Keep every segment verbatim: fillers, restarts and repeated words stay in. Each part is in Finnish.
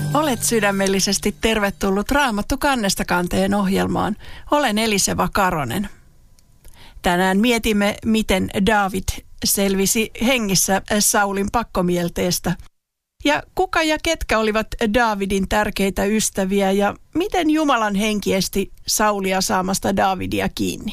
Olet sydämellisesti tervetullut Raamattu kannesta kanteen ohjelmaan. Olen Eliseva Karonen. Tänään mietimme, miten Daavid selvisi hengissä Saulin pakkomielteestä. Ja kuka ja ketkä olivat Daavidin tärkeitä ystäviä ja miten Jumalan henki esti Saulia saamasta Daavidia kiinni.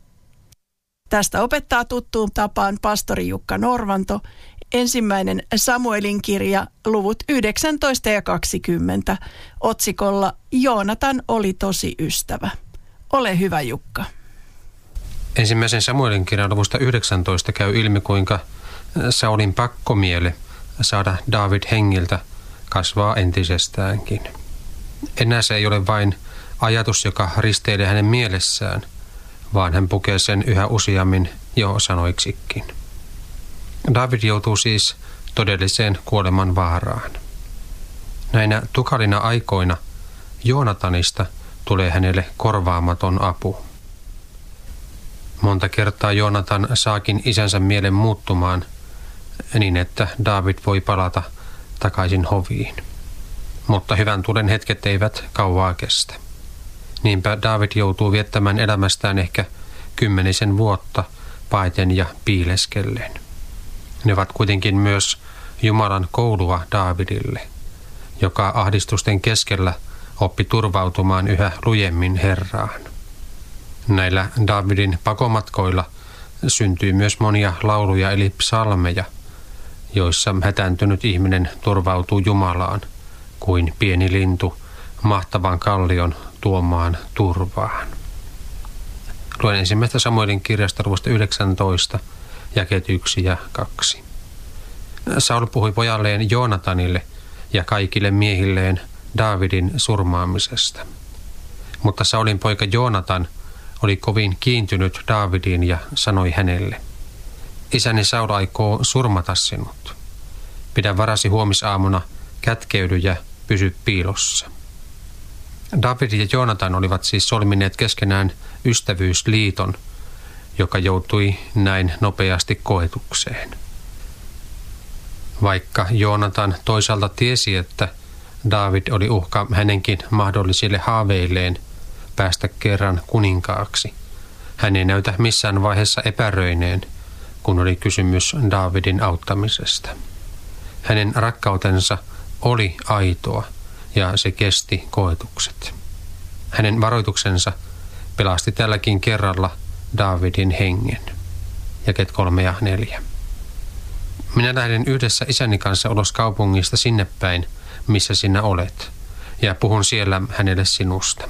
Tästä opettaa tuttuun tapaan pastori Jukka Norvanto. Ensimmäinen Samuelin kirja, luvut yhdeksäntoista ja kaksikymmentä, otsikolla Joonatan oli tosi ystävä. Ole hyvä, Jukka. Ensimmäisen Samuelin kirjan luvusta yhdeksäntoista käy ilmi, kuinka Saulin pakkomiele saada Daavid hengiltä kasvaa entisestäänkin. Enää se ei ole vain ajatus, joka risteilee hänen mielessään, vaan hän pukee sen yhä useammin jo sanoiksikin. Daavid joutuu siis todelliseen kuoleman vaaraan. Näinä tukalina aikoina Joonatanista tulee hänelle korvaamaton apu. Monta kertaa Joonatan saakin isänsä mielen muuttumaan niin, että Daavid voi palata takaisin hoviin. Mutta hyvän tulen hetket eivät kauaa kestä. Niinpä Daavid joutuu viettämään elämästään ehkä kymmenisen vuotta paeten ja piileskellen. Ne ovat kuitenkin myös Jumalan koulua Daavidille, joka ahdistusten keskellä oppi turvautumaan yhä lujemmin Herraan. Näillä Daavidin pakomatkoilla syntyy myös monia lauluja eli psalmeja, joissa hätääntynyt ihminen turvautuu Jumalaan kuin pieni lintu mahtavan kallion tuomaan turvaan. Luen ensimmäistä Samuelin kirjasta luvusta yhdeksäntoista, jakeet yksi ja kaksi. Saul puhui pojalleen Joonatanille ja kaikille miehilleen Daavidin surmaamisesta. Mutta Saulin poika Joonatan oli kovin kiintynyt Daavidiin ja sanoi hänelle: isäni Saul aikoo surmata sinut. Pidä varasi huomisaamuna, kätkeydy ja pysy piilossa. Daavid ja Joonatan olivat siis solmineet keskenään ystävyysliiton, joka joutui näin nopeasti koetukseen. Vaikka Joonatan toisaalta tiesi, että Daavid oli uhka hänenkin mahdollisille haaveilleen päästä kerran kuninkaaksi, hän ei näytä missään vaiheessa epäröineen, kun oli kysymys Daavidin auttamisesta. Hänen rakkautensa oli aitoa ja se kesti koetukset. Hänen varoituksensa pelasti tälläkin kerralla Daavidin hengen. Jakeet kolme ja neljä. Minä lähden yhdessä isäni kanssa ulos kaupungista sinne päin, missä sinä olet, ja puhun siellä hänelle sinusta.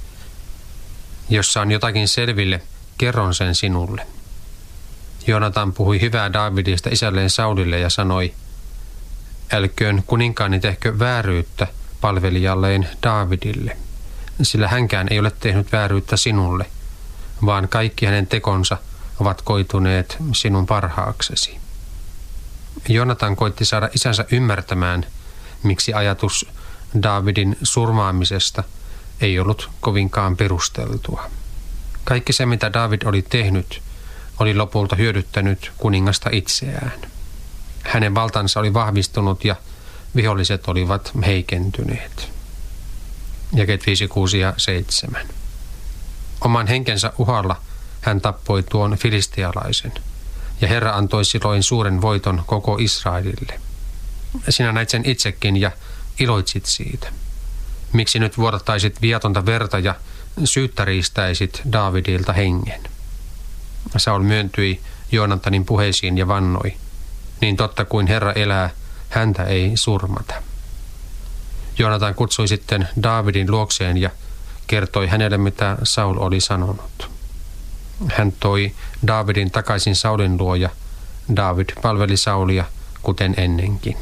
Jos saan jotakin selville, kerron sen sinulle. Joonatan puhui hyvää Daavidista isälleen Saulille ja sanoi: älköön kuninkaani tehkö vääryyttä palvelijalleen Daavidille, sillä hänkään ei ole tehnyt vääryyttä sinulle, vaan kaikki hänen tekonsa ovat koituneet sinun parhaaksesi. Joonatan koitti saada isänsä ymmärtämään, miksi ajatus Daavidin surmaamisesta ei ollut kovinkaan perusteltua. Kaikki se, mitä Daavid oli tehnyt, oli lopulta hyödyttänyt kuningasta itseään. Hänen valtansa oli vahvistunut ja viholliset olivat heikentyneet. Jakeet viisi, kuusi ja seitsemän. Oman henkensä uhalla hän tappoi tuon filistealaisen, ja Herra antoi silloin suuren voiton koko Israelille. Sinä näit sen itsekin ja iloitsit siitä. Miksi nyt vuodattaisit viatonta verta ja syyttä riistäisit Daavidilta hengen? Saul myöntyi Joonatanin puheisiin ja vannoi: niin totta kuin Herra elää, häntä ei surmata. Joonatan kutsui sitten Daavidin luokseen ja kertoi hänelle, mitä Saul oli sanonut. Hän toi Daavidin takaisin Saulin luo ja Daavid palveli Saulia kuten ennenkin.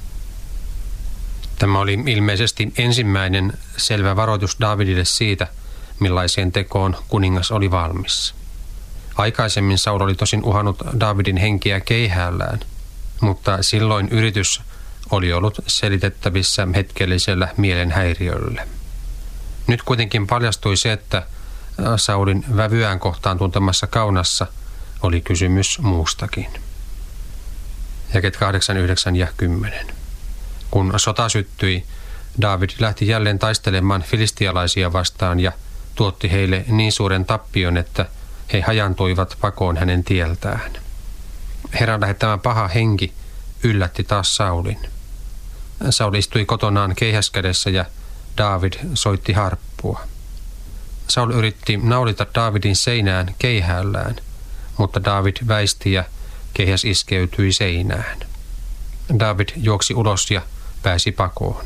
Tämä oli ilmeisesti ensimmäinen selvä varoitus Daavidille siitä, millaiseen tekoon kuningas oli valmis. Aikaisemmin Saul oli tosin uhannut Daavidin henkeä keihäällään, mutta silloin yritys oli ollut selitettävissä hetkellisellä mielenhäiriöllä. Nyt kuitenkin paljastui se, että Saulin vävyään kohtaan tuntemassa kaunassa oli kysymys muustakin. Jakeet kahdeksan, yhdeksän ja kymmenen. Kun sota syttyi, Daavid lähti jälleen taistelemaan filistialaisia vastaan ja tuotti heille niin suuren tappion, että he hajantuivat pakoon hänen tieltään. Herran lähettämä paha henki yllätti taas Saulin. Saul istui kotonaan keihäskädessä ja Daavid soitti harppua. Saul yritti naulita Daavidin seinään keihäällään, mutta Daavid väisti ja keihäs iskeytyi seinään. Daavid juoksi ulos ja pääsi pakoon.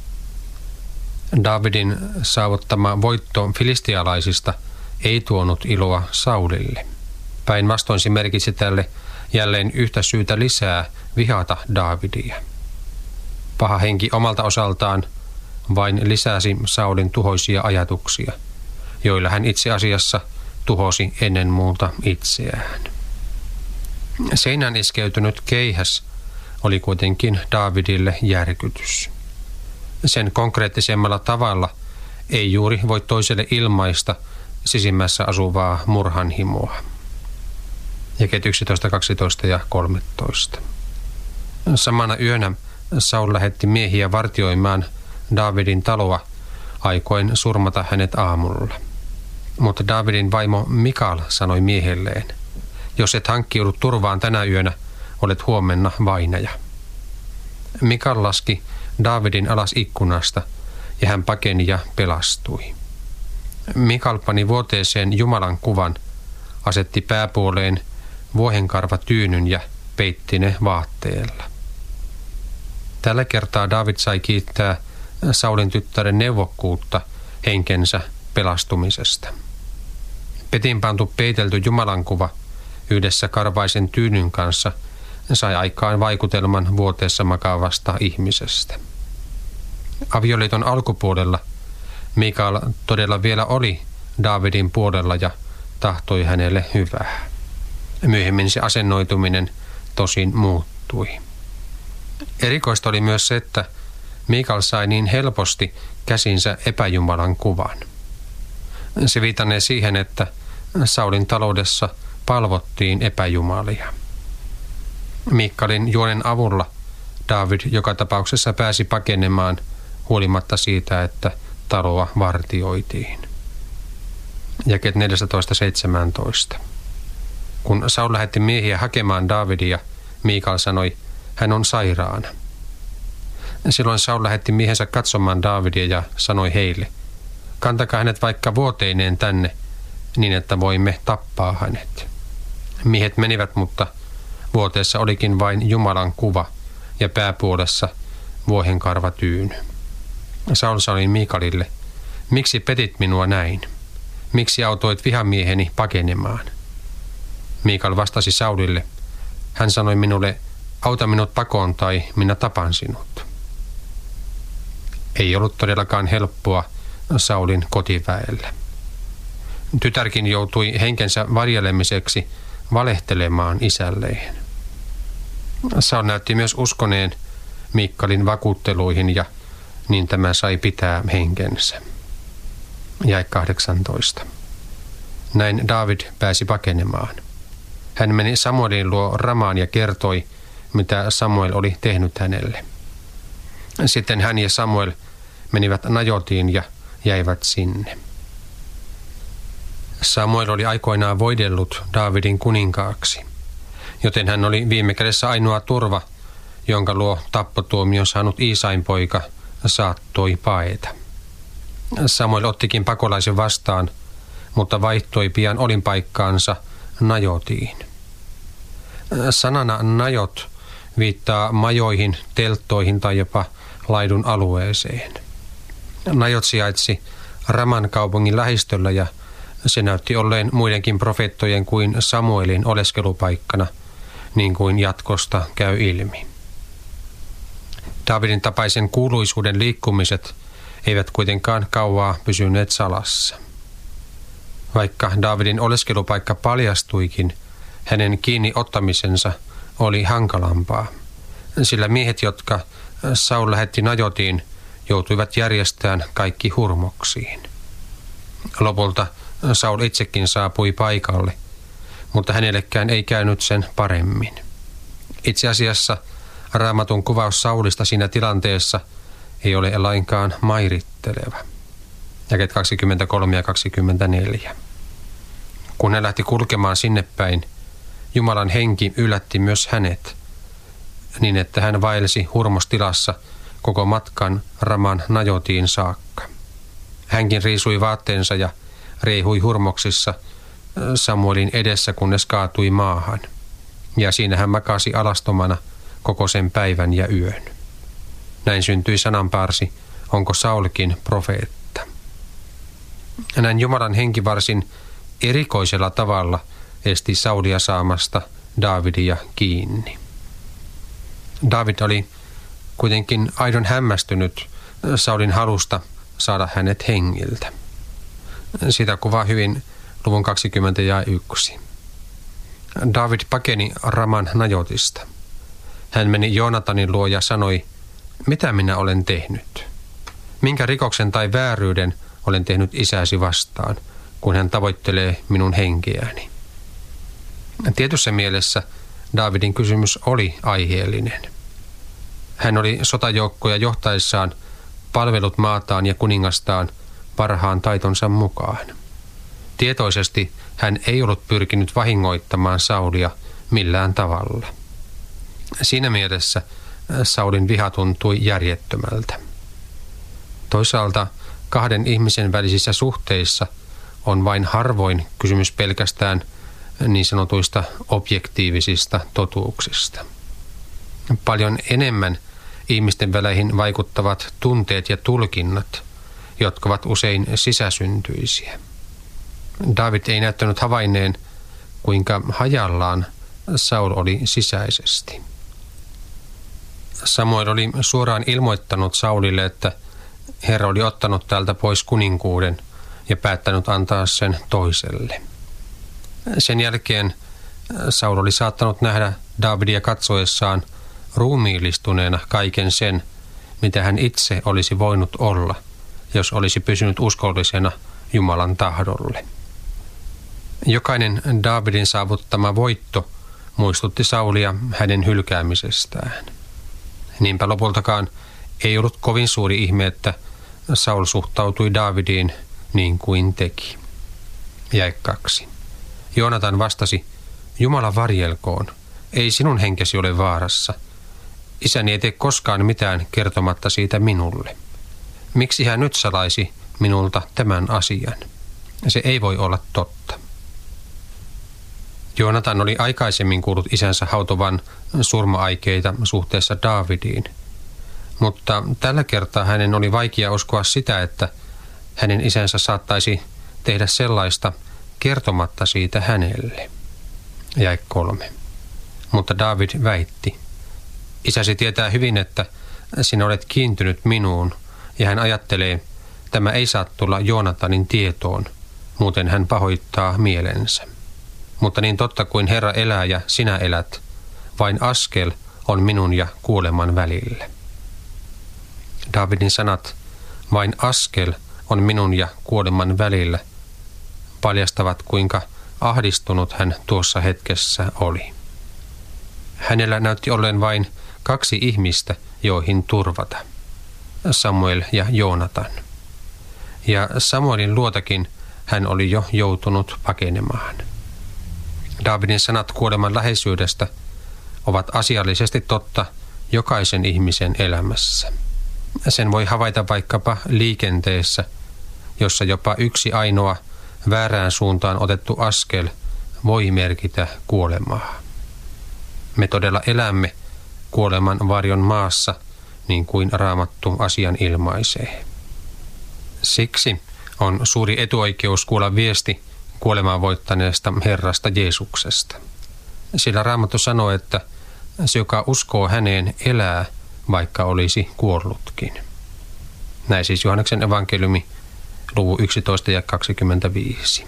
Daavidin saavuttama voitto filistialaisista ei tuonut iloa Saulille. Päinvastoin se merkitsi tälle jälleen yhtä syytä lisää vihata Daavidia. Paha henki omalta osaltaan vain lisäsi Saulin tuhoisia ajatuksia, joilla hän itse asiassa tuhosi ennen muuta itseään. Seinään iskeytynyt keihäs oli kuitenkin Daavidille järkytys. Sen konkreettisemmalla tavalla ei juuri voi toiselle ilmaista sisimmässä asuvaa murhanhimoa. Jakeet yksitoista, kaksitoista ja kolmetoista. Samana yönä Saul lähetti miehiä vartioimaan Daavidin taloa, aikoen surmata hänet aamulla. Mutta Daavidin vaimo Mikal sanoi miehelleen, jos et hankkiudu turvaan tänä yönä, olet huomenna vainaja. Mikal laski Daavidin alas ikkunasta ja hän pakeni ja pelastui. Mikal pani vuoteeseen Jumalan kuvan, asetti pääpuoleen vuohenkarvatyynyn ja peitti ne vaatteella. Tällä kertaa Daavid sai kiittää Saulin tyttären neuvokkuutta henkensä pelastumisesta. Petiin pantu peitelty Jumalan kuva yhdessä karvaisen tyynyn kanssa sai aikaan vaikutelman vuoteessa makaavasta ihmisestä. Avioliiton alkupuolella Mikal todella vielä oli Daavidin puolella ja tahtoi hänelle hyvää. Myöhemmin se asennoituminen tosin muuttui. Erikoista oli myös se, että Mikal sai niin helposti käsinsä epäjumalan kuvan. Se viitanee siihen, että Saulin taloudessa palvottiin epäjumalia. Mikalin juonen avulla Daavid joka tapauksessa pääsi pakenemaan huolimatta siitä, että taloa vartioitiin. Jakeet neljätoista seitsemäntoista. Kun Saul lähetti miehiä hakemaan Daavidia, Mikal sanoi, hän on sairaana. Silloin Saul lähetti miehensä katsomaan Daavidia ja sanoi heille, kantakaa hänet vaikka vuoteineen tänne, niin että voimme tappaa hänet. Miehet menivät, mutta vuoteessa olikin vain Jumalan kuva ja pääpuolessa vuohenkarvatyyny. Saul sanoi Mikalille, miksi petit minua näin? Miksi autoit vihamieheni pakenemaan? Mikal vastasi Saulille, hän sanoi minulle, auta minut pakoon tai minä tapan sinut. Ei ollut todellakaan helppoa Saulin kotiväellä. Tytärkin joutui henkensä varjelemiseksi valehtelemaan isälleen. Saul näytti myös uskoneen Mikalin vakuutteluihin ja niin tämä sai pitää henkensä. Jae kahdeksantoista. Näin Daavid pääsi pakenemaan. Hän meni Samuelin luo Ramaan ja kertoi, mitä Samuel oli tehnyt hänelle. Sitten hän ja Samuel menivät Najotiin ja jäivät sinne. Samuel oli aikoinaan voidellut Daavidin kuninkaaksi, joten hän oli viime kädessä ainoa turva, jonka luo tappotuomion saanut Iisain poika saattoi paeta. Samuel ottikin pakolaisen vastaan, mutta vaihtoi pian olinpaikkaansa Najotiin. Sanana Najot viittaa majoihin, telttoihin tai jopa laidun alueeseen. Najot sijaitsi Raman kaupungin lähistöllä ja se näytti olleen muidenkin profeettojen kuin Samuelin oleskelupaikkana, niin kuin jatkosta käy ilmi. Daavidin tapaisen kuuluisuuden liikkumiset eivät kuitenkaan kauaa pysyneet salassa. Vaikka Daavidin oleskelupaikka paljastuikin, hänen kiinni ottamisensa oli hankalampaa, sillä miehet, jotka Saul lähetti Najotiin, joutuivat järjestämään kaikki hurmoksiin. Lopulta Saul itsekin saapui paikalle, mutta hänellekään ei käynyt sen paremmin. Itse asiassa Raamatun kuvaus Saulista siinä tilanteessa ei ole lainkaan mairitteleva. Jakeet kaksikymmentäkolme ja kaksikymmentäneljä. Kun hän lähti kulkemaan sinne päin, Jumalan henki yllätti myös hänet, niin että hän vaelsi hurmostilassa koko matkan Raman Najotiin saakka. Hänkin riisui vaatteensa ja riehui hurmoksissa Samuelin edessä, kunnes kaatui maahan. Ja siinä hän makasi alastomana koko sen päivän ja yön. Näin syntyi sananparsi, onko Saulkin profeetta. Näin Jumalan henki varsin erikoisella tavalla esti Saulia saamasta Daavidia kiinni. Daavid oli kuitenkin aidon hämmästynyt Saulin halusta saada hänet hengiltä. Sitä kuvaa hyvin luvun kaksikymmentäyksi. Daavid pakeni Raman Najotista. Hän meni Joonatanin luo ja sanoi, mitä minä olen tehnyt? Minkä rikoksen tai vääryyden olen tehnyt isäsi vastaan, kun hän tavoittelee minun henkeäni? Tietyssä mielessä Daavidin kysymys oli aiheellinen. Hän oli sotajoukkoja johtaessaan palvelut maataan ja kuningastaan parhaan taitonsa mukaan. Tietoisesti hän ei ollut pyrkinyt vahingoittamaan Saulia millään tavalla. Siinä mielessä Saulin viha tuntui järjettömältä. Toisaalta kahden ihmisen välisissä suhteissa on vain harvoin kysymys pelkästään niin sanotuista objektiivisista totuuksista. Paljon enemmän ihmisten väleihin vaikuttavat tunteet ja tulkinnat, jotka ovat usein sisäsyntyisiä. Daavid ei näyttänyt havainneen, kuinka hajallaan Saul oli sisäisesti. Samuel oli suoraan ilmoittanut Saulille, että Herra oli ottanut täältä pois kuninkuuden ja päättänyt antaa sen toiselle. Sen jälkeen Saul oli saattanut nähdä Daavidia katsoessaan ruumiillistuneena kaiken sen, mitä hän itse olisi voinut olla, jos olisi pysynyt uskollisena Jumalan tahdolle. Jokainen Daavidin saavuttama voitto muistutti Saulia hänen hylkäämisestään. Niinpä lopultakaan ei ollut kovin suuri ihme, että Saul suhtautui Daavidiin niin kuin teki. Jae kaksi. Joonatan vastasi, Jumala varjelkoon, ei sinun henkesi ole vaarassa. Isäni ei tee koskaan mitään kertomatta siitä minulle. Miksi hän nyt salaisi minulta tämän asian? Se ei voi olla totta. Joonatan oli aikaisemmin kuullut isänsä hautovan surma-aikeita suhteessa Daavidiin, mutta tällä kertaa hänen oli vaikea uskoa sitä, että hänen isänsä saattaisi tehdä sellaista kertomatta siitä hänelle. Jae kolme. Mutta Daavid väitti, isäsi tietää hyvin, että sinä olet kiintynyt minuun, ja hän ajattelee, tämä ei saa tulla Joonatanin tietoon, muuten hän pahoittaa mielensä. Mutta niin totta kuin Herra elää ja sinä elät, vain askel on minun ja kuoleman välillä. Daavidin sanat, vain askel on minun ja kuoleman välillä, paljastavat kuinka ahdistunut hän tuossa hetkessä oli. Hänellä näytti olleen vain kaksi ihmistä, joihin turvata, Samuel ja Joonatan. Ja Samuelin luotakin hän oli jo joutunut pakenemaan. Daavidin sanat kuoleman läheisyydestä ovat asiallisesti totta jokaisen ihmisen elämässä. Sen voi havaita vaikkapa liikenteessä, jossa jopa yksi ainoa väärään suuntaan otettu askel voi merkitä kuolemaa. Me todella elämme kuoleman varjon maassa, niin kuin Raamattu asian ilmaisee. Siksi on suuri etuoikeus kuulla viesti kuolemaa voittaneesta Herrasta Jeesuksesta. Sillä Raamattu sanoo, että se, joka uskoo häneen, elää, vaikka olisi kuollutkin. Näin siis Johanneksen evankeliumi, luvu yksitoista ja kaksikymmentäviisi.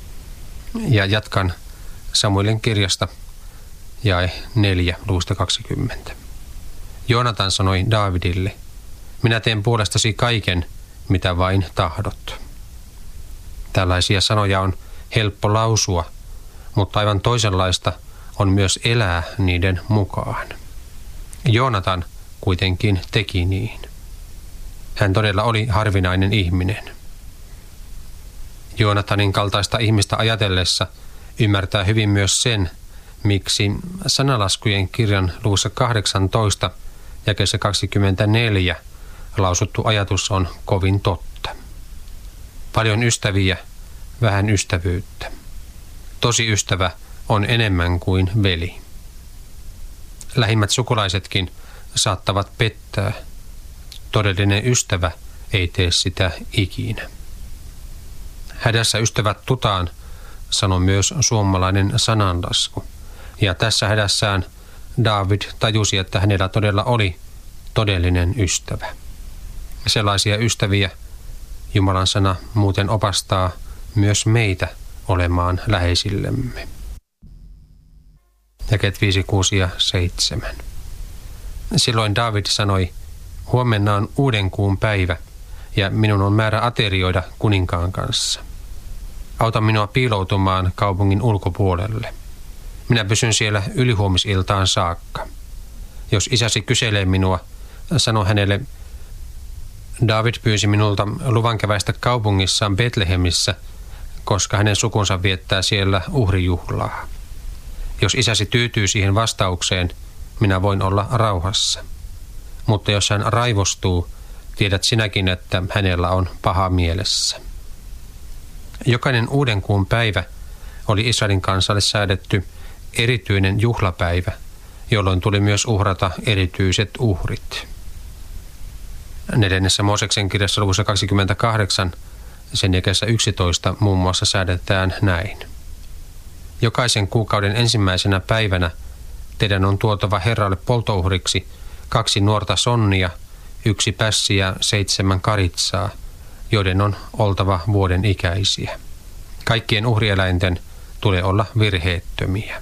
Ja jatkan Samuelin kirjasta, jae neljä, luvusta kaksikymmentä. Joonatan sanoi Daavidille, minä teen puolestasi kaiken, mitä vain tahdot. Tällaisia sanoja on helppo lausua, mutta aivan toisenlaista on myös elää niiden mukaan. Joonatan kuitenkin teki niin. Hän todella oli harvinainen ihminen. Joonatanin kaltaista ihmistä ajatellessa ymmärtää hyvin myös sen, miksi Sanalaskujen kirjan luvussa kahdeksantoista jakeessa kaksikymmentäneljä lausuttu ajatus on kovin totta. Paljon ystäviä, vähän ystävyyttä. Tosi ystävä on enemmän kuin veli. Lähimmät sukulaisetkin saattavat pettää. Todellinen ystävä ei tee sitä ikinä. Hädässä ystävät tutaan, sanoi myös suomalainen sananlasku. Ja tässä hädässään Daavid tajusi, että hänellä todella oli todellinen ystävä. Sellaisia ystäviä Jumalan sana muuten opastaa myös meitä olemaan läheisillemme. Jakeet viisi, kuusi ja seitsemän. Silloin Daavid sanoi, huomenna on uuden kuun päivä ja minun on määrä aterioida kuninkaan kanssa. Auta minua piiloutumaan kaupungin ulkopuolelle. Minä pysyn siellä ylihuomisiltaan saakka. Jos isäsi kyselee minua, sano hänelle, Daavid pyysi minulta luvan käväistä kaupungissaan Betlehemissä, koska hänen sukunsa viettää siellä uhrijuhlaa. Jos isäsi tyytyy siihen vastaukseen, minä voin olla rauhassa. Mutta jos hän raivostuu, tiedät sinäkin, että hänellä on paha mielessä. Jokainen uuden kuun päivä oli Israelin kansalle säädetty erityinen juhlapäivä, jolloin tuli myös uhrata erityiset uhrit. Neljännessä Mooseksen kirjassa luvussa kaksikymmentäkahdeksan, sen jakeessa yksitoista muun muassa säädetään näin. Jokaisen kuukauden ensimmäisenä päivänä teidän on tuotava Herralle polttouhriksi kaksi nuorta sonnia, yksi pässi ja seitsemän karitsaa, joiden on oltava vuoden ikäisiä. Kaikkien uhrieläinten tulee olla virheettömiä.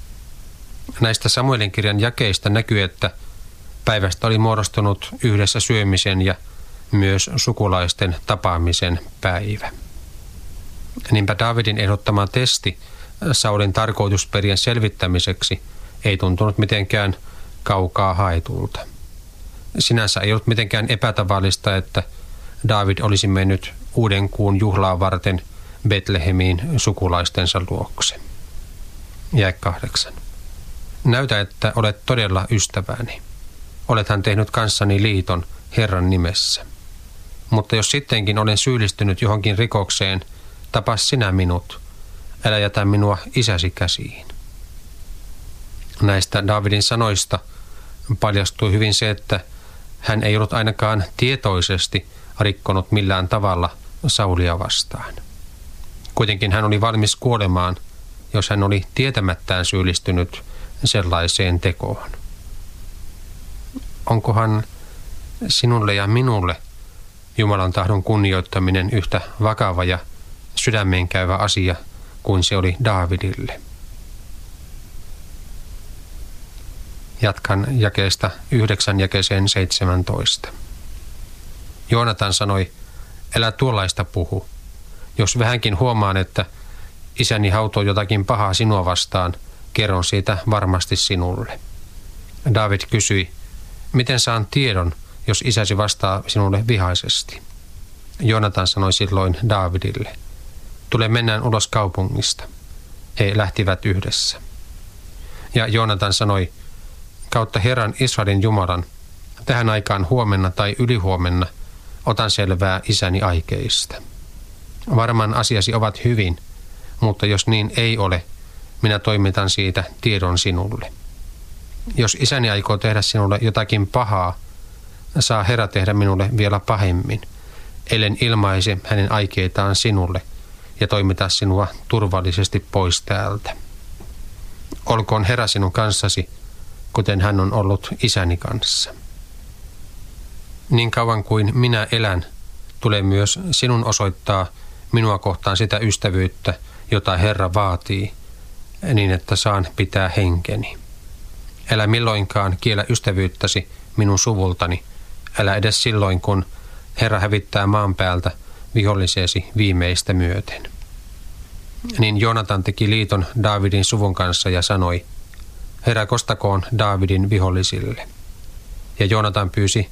Näistä Samuelin kirjan jakeista näkyy, että päivästä oli muodostunut yhdessä syömisen ja myös sukulaisten tapaamisen päivä. Niinpä Daavidin ehdottama testi Saulin tarkoitusperien selvittämiseksi ei tuntunut mitenkään kaukaa haetulta. Sinänsä ei ollut mitenkään epätavallista, että Daavid olisi mennyt uuden kuun juhlaa varten Betlehemiin sukulaistensa luokse. Jae kahdeksan. Näytä, että olet todella ystäväni. Olethan tehnyt kanssani liiton Herran nimessä. Mutta jos sittenkin olen syyllistynyt johonkin rikokseen, tapa sinä minut. Älä jätä minua isäsi käsiin. Näistä Daavidin sanoista paljastui hyvin se, että hän ei ollut ainakaan tietoisesti rikkonut millään tavalla Saulia vastaan. Kuitenkin hän oli valmis kuolemaan, jos hän oli tietämättään syyllistynyt sellaiseen tekoon. Onkohan sinulle ja minulle Jumalan tahdon kunnioittaminen yhtä vakava ja sydämeen käyvä asia kuin se oli Daavidille? Jatkan jakeesta yhdeksän jakeeseen seitsemäntoista. Joonatan sanoi, älä tuollaista puhu. Jos vähänkin huomaan, että isäni hautoo jotakin pahaa sinua vastaan, kerron siitä varmasti sinulle. Daavid kysyi, miten saan tiedon, jos isäsi vastaa sinulle vihaisesti? Joonatan sanoi silloin Daavidille, tule mennään ulos kaupungista. He lähtivät yhdessä. Ja Joonatan sanoi, kautta Herran Israelin Jumalan, tähän aikaan huomenna tai ylihuomenna otan selvää isäni aikeista. Varmaan asiasi ovat hyvin, mutta jos niin ei ole, minä toimitan siitä tiedon sinulle. Jos isäni aikoo tehdä sinulle jotakin pahaa, saa Herra tehdä minulle vielä pahemmin, ellen ilmaise hänen aikeitaan sinulle ja toimita sinua turvallisesti pois täältä. Olkoon Herra sinun kanssasi, kuten hän on ollut isäni kanssa. Niin kauan kuin minä elän, tulee myös sinun osoittaa minua kohtaan sitä ystävyyttä, jota Herra vaatii, niin että saan pitää henkeni. Älä milloinkaan kiellä ystävyyttäsi minun suvultani, älä edes silloin, kun Herra hävittää maan päältä vihollisesi viimeistä myöten. Niin Joonatan teki liiton Daavidin suvun kanssa ja sanoi, Herra kostakoon Daavidin vihollisille. Ja Joonatan pyysi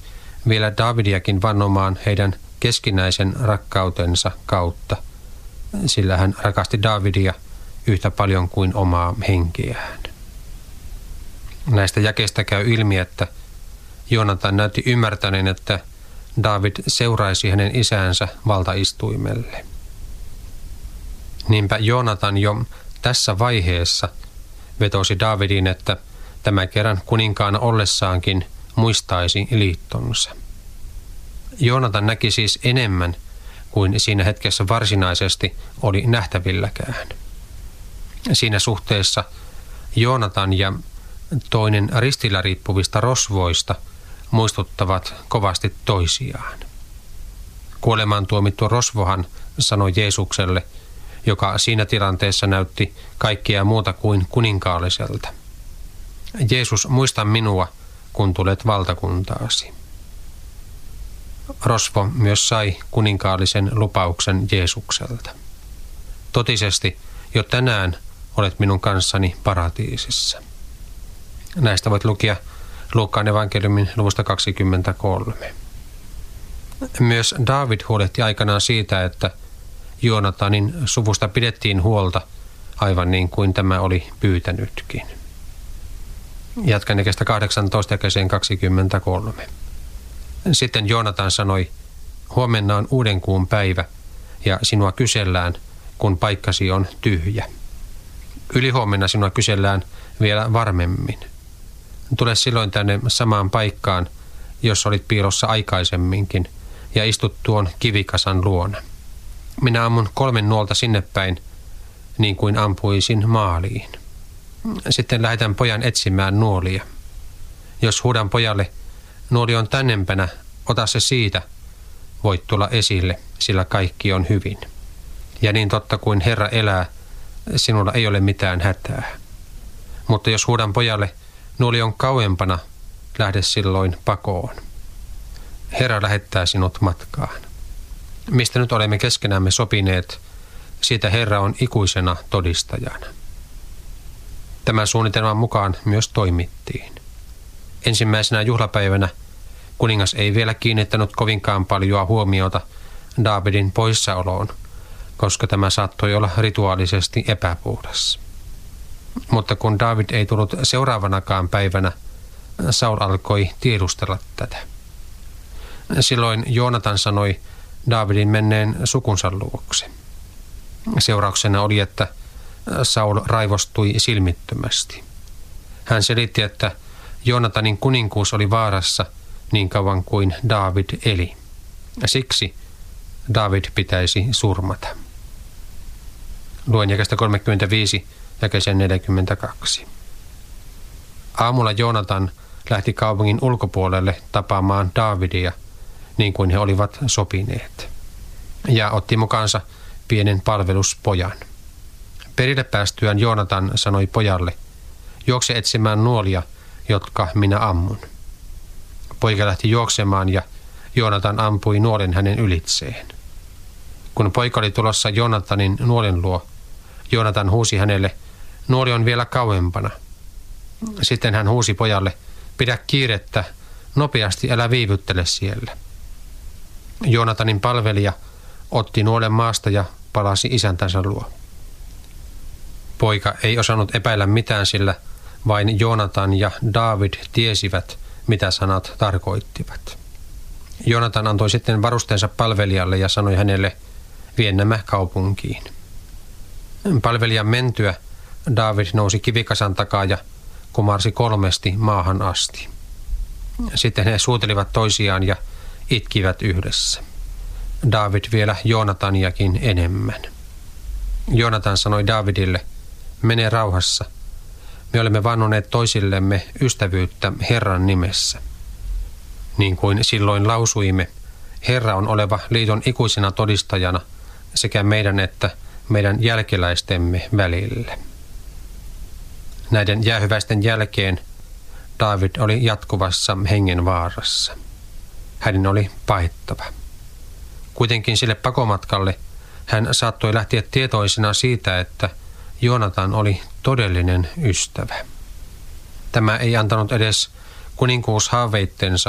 vielä Daavidiakin vannomaan heidän keskinäisen rakkautensa kautta, sillä hän rakasti Daavidia yhtä paljon kuin omaa henkeään. Näistä jakeista käy ilmi, että Joonatan näytti ymmärtäneen, että Daavid seuraisi hänen isäänsä valtaistuimelle. Niinpä Joonatan jo tässä vaiheessa vetosi Daavidiin, että tämä kerran kuninkaana ollessaankin muistaisi liittonsa. Joonatan näki siis enemmän kuin siinä hetkessä varsinaisesti oli nähtävilläkään. Siinä suhteessa Joonatan ja toinen ristillä riippuvista rosvoista muistuttavat kovasti toisiaan. Kuolemaan tuomittu rosvohan sanoi Jeesukselle, joka siinä tilanteessa näytti kaikkea muuta kuin kuninkaalliselta: Jeesus, muista minua, kun tulet valtakuntaasi. Rosvo myös sai kuninkaallisen lupauksen Jeesukselta: totisesti jo tänään olet minun kanssani paratiisissa. Näistä voit lukea Luukkaan evankeliumin luvusta kaksikymmentäkolme. Myös Daavid huolehti aikanaan siitä, että Joonatanin suvusta pidettiin huolta, aivan niin kuin tämä oli pyytänytkin. Jatkan jakeesta kahdeksantoista jakeeseen kaksikymmentäkolme. Sitten Joonatan sanoi: huomenna on uuden kuun päivä, ja sinua kysellään, kun paikkasi on tyhjä. Ylihuomenna sinua kysellään vielä varmemmin. Tule silloin tänne samaan paikkaan, jos olit piilossa aikaisemminkin, ja istut tuon kivikasan luona. Minä ammun kolmen nuolta sinne päin, niin kuin ampuisin maaliin. Sitten lähetän pojan etsimään nuolia. Jos huudan pojalle: nuoli on tännempänä, ota se siitä, voit tulla esille, sillä kaikki on hyvin. Ja niin totta kuin Herra elää, sinulla ei ole mitään hätää. Mutta jos huudan pojalle: nuoli on kauempana, lähde silloin pakoon. Herra lähettää sinut matkaan. Mistä nyt olemme keskenämme sopineet, siitä Herra on ikuisena todistajana. Tämän suunnitelman mukaan myös toimittiin. Ensimmäisenä juhlapäivänä kuningas ei vielä kiinnittänyt kovinkaan paljoa huomiota Daavidin poissaoloon, koska tämä saattoi olla rituaalisesti epäpuhdas. Mutta kun Daavid ei tullut seuraavanakaan päivänä, Saul alkoi tiedustella tätä. Silloin Joonatan sanoi Daavidin menneen sukunsa luokse. Seurauksena oli, että Saul raivostui silmittömästi. Hän selitti, että Joonatanin kuninkuus oli vaarassa niin kauan kuin Daavid eli. Siksi Daavid pitäisi surmata. Luen jakeesta kolmekymmentäviisi jakeeseen neljäkymmentäkaksi. Aamulla Joonatan lähti kaupungin ulkopuolelle tapaamaan Daavidia, niin kuin he olivat sopineet, ja otti mukaansa pienen palveluspojan. Perille päästyään Joonatan sanoi pojalle: juokse etsimään nuolia, jotka minä ammun. Poika lähti juoksemaan, ja Joonatan ampui nuolen hänen ylitseen. Kun poika oli tulossa Joonatanin nuolen luo, Joonatan huusi hänelle: nuoli on vielä kauempana. Sitten hän huusi pojalle: pidä kiirettä, nopeasti, älä viivyttele siellä. Joonatanin palvelija otti nuolen maasta ja palasi isäntänsä luo. Poika ei osannut epäillä mitään, sillä vain Joonatan ja Daavid tiesivät, mitä sanat tarkoittivat. Joonatan antoi sitten varusteensa palvelijalle ja sanoi hänelle: vie nämä kaupunkiin. Palvelijan mentyä Daavid nousi kivikasan takaa ja kumarsi kolmesti maahan asti. Sitten he suutelivat toisiaan ja itkivät yhdessä. Daavid vielä Joonataniakin enemmän. Joonatan sanoi Daavidille: mene rauhassa. Me olemme vannoneet toisillemme ystävyyttä Herran nimessä. Niin kuin silloin lausuimme, Herra on oleva liiton ikuisena todistajana sekä meidän että meidän jälkeläistemme välillä. Näiden jäähyväisten jälkeen Daavid oli jatkuvassa hengenvaarassa. Hänen oli paettava. Kuitenkin sille pakomatkalle hän saattoi lähteä tietoisena siitä, että Joonatan oli todellinen ystävä. Tämä ei antanut edes kuninkuushaaveittensa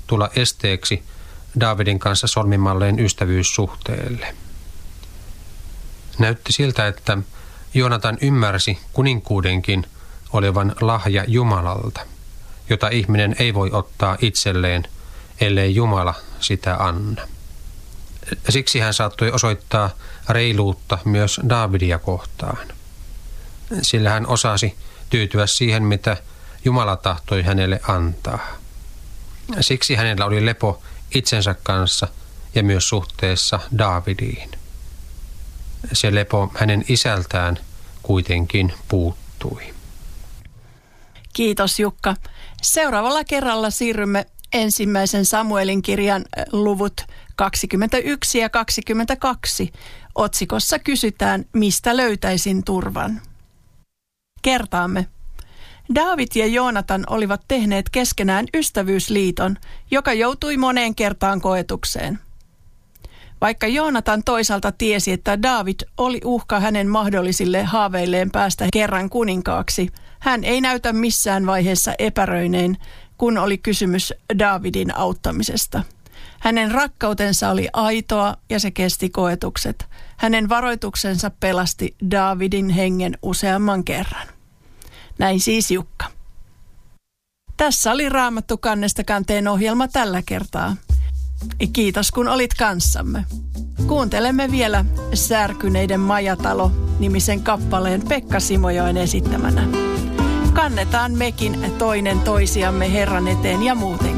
tulla esteeksi Daavidin kanssa solmimalleen ystävyyssuhteelle. Näytti siltä, että Joonatan ymmärsi kuninkuudenkin olevan lahja Jumalalta, jota ihminen ei voi ottaa itselleen, ellei Jumala sitä anna. Siksi hän saattoi osoittaa reiluutta myös Daavidia kohtaan, sillä hän osasi tyytyä siihen, mitä Jumala tahtoi hänelle antaa. Siksi hänellä oli lepo itsensä kanssa ja myös suhteessa Daavidiin. Se lepo hänen isältään kuitenkin puuttui. Kiitos Jukka. Seuraavalla kerralla siirrymme ensimmäisen Samuelin kirjan luvut kaksikymmentäyksi ja kaksikymmentäkaksi. Otsikossa kysytään, mistä löytäisin turvan. Kertaamme. Daavid ja Joonatan olivat tehneet keskenään ystävyysliiton, joka joutui moneen kertaan koetukseen. Vaikka Joonatan toisaalta tiesi, että Daavid oli uhka hänen mahdollisille haaveilleen päästä kerran kuninkaaksi, hän ei näytä missään vaiheessa epäröineen, kun oli kysymys Daavidin auttamisesta. Hänen rakkautensa oli aitoa ja se kesti koetukset. Hänen varoituksensa pelasti Daavidin hengen useamman kerran. Näin siis Jukka. Tässä oli Raamattu kannesta kanteen ohjelma tällä kertaa. Kiitos kun olit kanssamme. Kuuntelemme vielä Särkyneiden majatalo-nimisen kappaleen Pekka Simojoen esittämänä. Kannetaan mekin toinen toisiamme Herran eteen ja muuten.